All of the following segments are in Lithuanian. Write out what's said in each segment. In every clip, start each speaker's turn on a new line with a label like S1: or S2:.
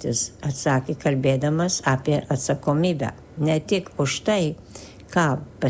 S1: Laurynaitis atsakė kalbėdamas apie atsakomybę. Ne tik už tai, ką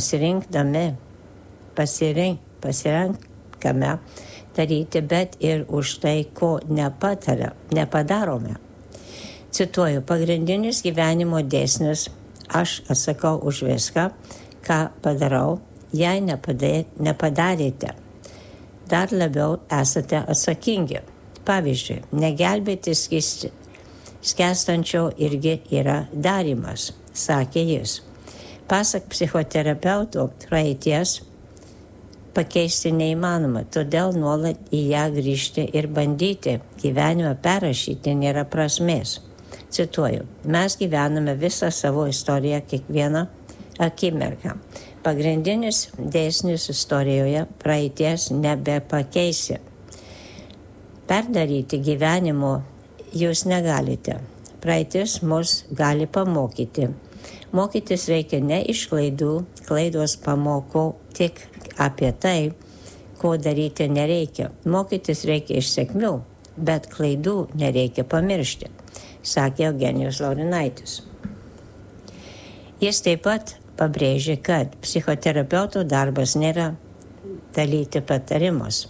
S1: pasirenkame daryti, bet ir už tai, ko nepadarome. Cituoju, pagrindinis gyvenimo dėsnis: aš atsakau už viską, ką padarau. Jei nepadarėte, dar labiau esate atsakingi. Pavyzdžiui, negelbėti skęstančio irgi yra darymas, sakė jis. Pasak psichoterapeuto, praeities pakeisti neįmanoma, todėl nuolat į ją grįžti ir bandyti gyvenimą perrašyti nėra prasmės. Cituoju, mes gyvename visą savo istoriją kiekvieną akimirką. Pagrindinis dėsnis istorijoje: praeities nebepakeisi. Perdaryti gyvenimo jūs negalite. Praeitis mus gali pamokyti. Mokytis reikia ne iš klaidų, klaidos pamoko tik apie tai, ko daryti nereikia. Mokytis reikia iš sėkmių, bet klaidų nereikia pamiršti, sakė Eugenijus Laurynaitis. Jis taip pat pabrėžė, kad psichoterapeuto darbas nėra dalyti patarimus.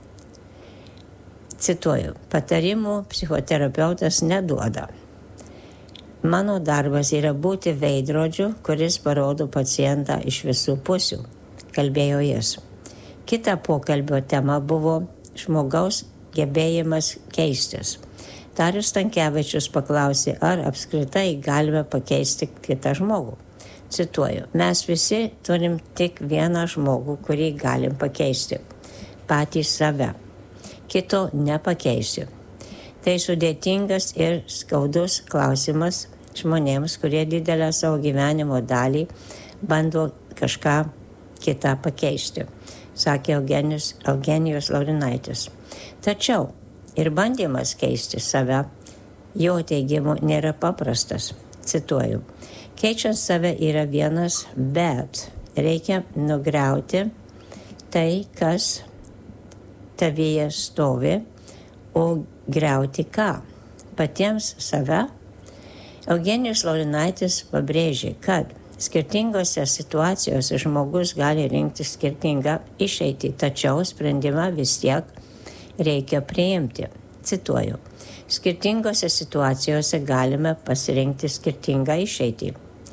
S1: Cituoju, patarimų psichoterapeutas neduoda. Mano darbas yra būti veidrodžiu, kuris parodo pacientą iš visų pusių, kalbėjo jis. Kita pokalbio tema buvo žmogaus gebėjimas keistis. Darius Stankevičius paklausė, ar apskritai galime pakeisti kitą žmogų. Cituoju, mes visi turim tik vieną žmogų, kurį galim pakeisti. Patys save. Kito nepakeisiu. Tai sudėtingas ir skaudus klausimas žmonėms, kurie didelę savo gyvenimo dalį bando kažką kitą pakeisti, sakė Eugenijus Laurynaitis. Tačiau ir bandymas keisti save, jo teigimu, nėra paprastas. Cituoju, keičiant save yra vienas, bet reikia nugriauti tai, kas tavyje stovi, o griauti ką? Patiems save? Eugenijus Laurynaitis pabrėžė, kad skirtingose situacijose žmogus gali rinkti skirtingą išeitį, tačiau sprendimą vis tiek reikia priimti. Cituoju, skirtingose situacijose galime pasirinkti skirtingą išeitį.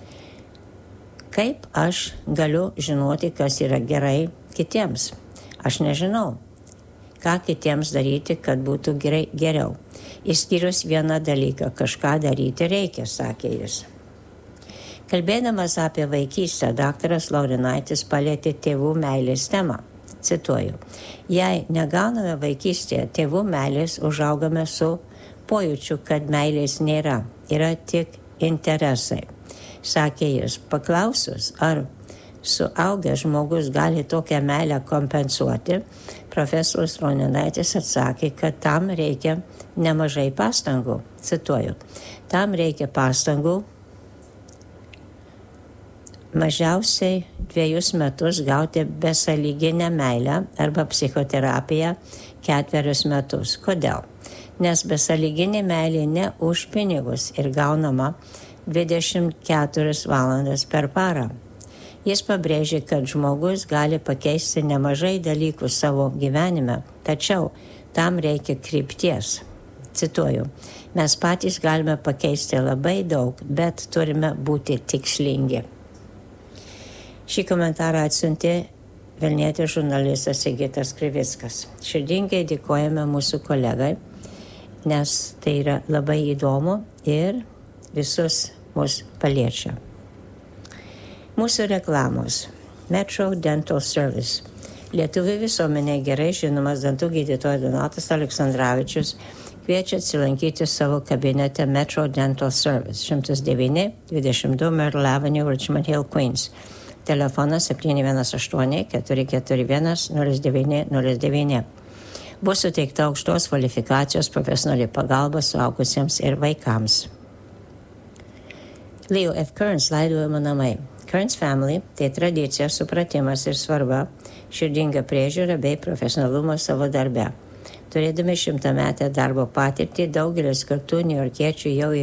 S1: Kaip aš galiu žinoti, kas yra gerai kitiems? Aš nežinau, ką kitiems daryti, kad būtų geriau. Išskyrus vieną dalyką, kažką daryti reikia, sakė jis. Kalbėdamas apie vaikystę, daktaras Laurynaitis palietė tėvų meilės temą. Cituoju, jei negauname vaikystėje tėvų meilės, užaugame su pojūčiu, kad meilės nėra, yra tik interesai. Sakė jis, paklausus, ar suaugęs žmogus gali tokią meilę kompensuoti, profesorius Laurynaitis atsakė, kad tam reikia nemažai pastangų. Cituoju, tam reikia pastangų mažiausiai 2 metus gauti besąlyginę meilę arba psichoterapiją 4 metus. Kodėl? Nes besąlyginė meilė ne už pinigus ir gaunama 24 valandas per parą. Jis pabrėžė, kad žmogus gali pakeisti nemažai dalykų savo gyvenime, tačiau tam reikia krypties. Cituoju, mes patys galime pakeisti labai daug, bet turime būti tikslingi. Šį komentarą atsiuntė vilnietis žurnalistas Sigitas Krivickas. Širdingai dėkojame mūsų kolegai, nes tai yra labai įdomu ir visus mus paliečia. Mūsų reklamos. Metro Dental Service. Lietuvių visuomenė gerai žinomas dantų gydytojas Donatas Aleksandravičius kviečia atsilankyti savo kabinete Metro Dental Service 109-22 Myrtle Avenue, Richmond Hill, Queens. Telefonas 718-441-0909. Bus suteikta aukštos kvalifikacijos profesionali pagalba suaugusiems ir vaikams. Leo F. Kearns laidojimo namai. Kearns Family – tai tradicija, supratimas ir svarba, širdinga priežiūra bei profesionalumas savo darbe. Turėdami 100-metę darbo patirtį, daugelis kartų niujorkiečių jau